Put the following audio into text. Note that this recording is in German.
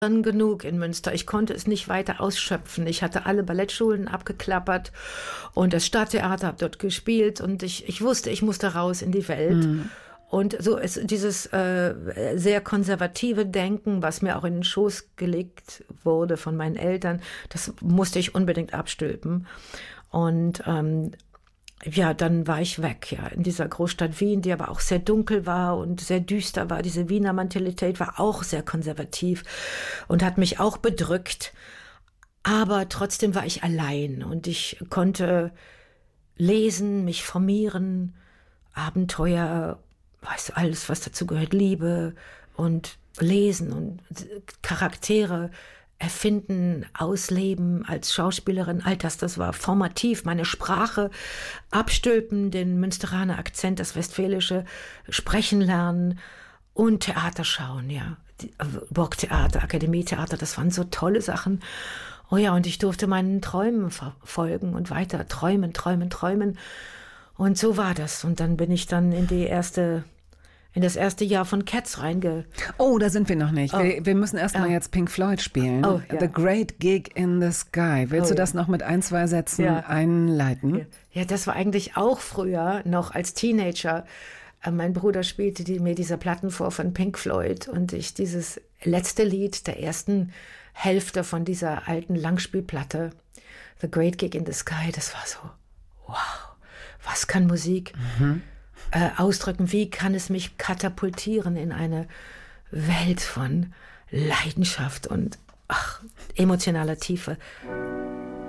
dann genug in Münster. Ich konnte es nicht weiter ausschöpfen. Ich hatte alle Ballettschulen abgeklappert und das Stadttheater, habe dort gespielt und ich wusste, ich musste raus in die Welt. Und so ist dieses sehr konservative Denken, was mir auch in den Schoß gelegt wurde von meinen Eltern, das musste ich unbedingt abstülpen. Und ja, dann war ich weg, ja, in dieser Großstadt Wien, die aber auch sehr dunkel war und sehr düster war. Diese Wiener Mentalität war auch sehr konservativ und hat mich auch bedrückt. Aber trotzdem war ich allein und ich konnte lesen, mich formieren, Abenteuer, weißt du, alles, was dazu gehört, Liebe und Lesen und Charaktere erfinden, ausleben als Schauspielerin, all das war formativ. Meine Sprache abstülpen, den Münsteraner Akzent, das Westfälische sprechen lernen und Theater schauen, ja. Burgtheater, Akademietheater, das waren so tolle Sachen. Oh ja, und ich durfte meinen Träumen folgen und weiter träumen. Und so war das. Und dann bin ich dann in das erste Jahr von Cats Oh, da sind wir noch nicht. Wir müssen erstmal jetzt Pink Floyd spielen. Oh, ja. The Great Gig in the Sky. Willst du das noch mit 1, 2 Sätzen einleiten? Ja, das war eigentlich auch früher, noch als Teenager. Mein Bruder spielte mir diese Platten vor von Pink Floyd und ich dieses letzte Lied der ersten Hälfte von dieser alten Langspielplatte, The Great Gig in the Sky, das war so, wow, was kann Musik ausdrücken, wie kann es mich katapultieren in eine Welt von Leidenschaft und emotionaler Tiefe.